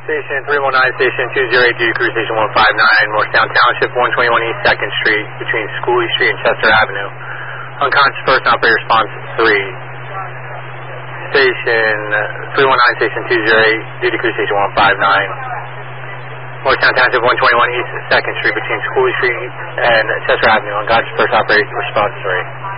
Station 319, Station 208, due to Cruise Station 159, Morristown Township, 121 East 2nd Street, between Schooley Street and Chester Avenue. Unconscious person, operator response 3. Station 319, Station 208, due to Cruise Station 159, Morristown Township, 121 East 2nd Street, between Schooley Street and Chester Avenue. Unconscious person, operator response 3.